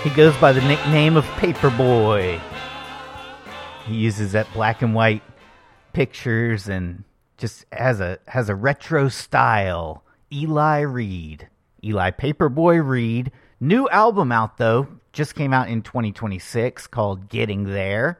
He goes by the nickname of Paperboy. He uses that black and white pictures and just has a retro style. Eli Reed. Eli Paperboy Reed. New album out though. Just came out in 2026 called Getting There.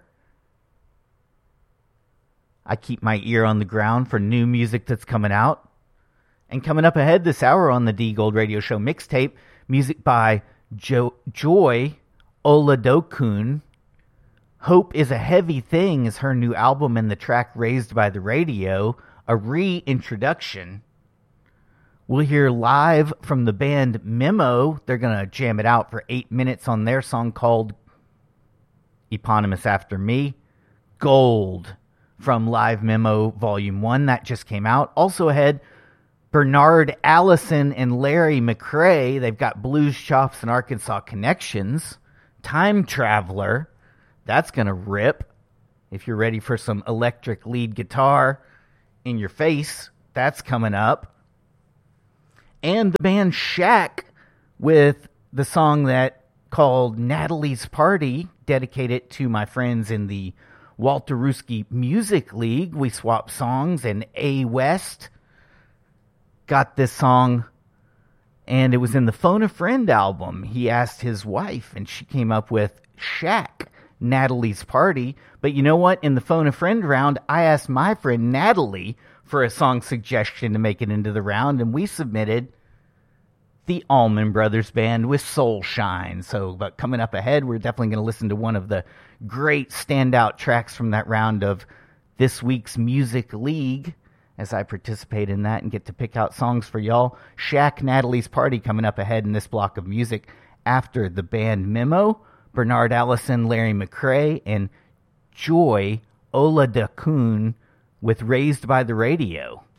I keep my ear on the ground for new music that's coming out. And coming up ahead this hour on the D Gold Radio Show mixtape, music by Joy Oladokun. Hope is a Heavy Thing is her new album, and the track Raised by the Radio, a reintroduction. We'll hear live from the band Memo. They're going to jam it out for 8 minutes on their song called, eponymous after me, Gold, from Live Memo Volume 1. That just came out. Also ahead, Bernard Allison and Larry McCray. They've got Blues Chops and Arkansas Connections. Time Traveler. That's going to rip. If you're ready for some electric lead guitar in your face, that's coming up. And the band Shaq with the song that called Natalie's Party, dedicated to my friends in the Walter Ruski Music League. We swapped songs, and A West got this song, and it was in the Phone a Friend album. He asked his wife, and she came up with Shaq, Natalie's Party. But you know what? In the Phone a Friend round, I asked my friend Natalie for a song suggestion to make it into the round, and we submitted the Allman Brothers Band with Soul Shine. So, but coming up ahead, we're definitely going to listen to one of the great standout tracks from that round of this week's Music League, as I participate in that and get to pick out songs for y'all. Shaq, Natalie's Party coming up ahead in this block of music after the band Memo, Bernard Allison, Larry McCray, and Joy Oladokun with Raised by the Radio.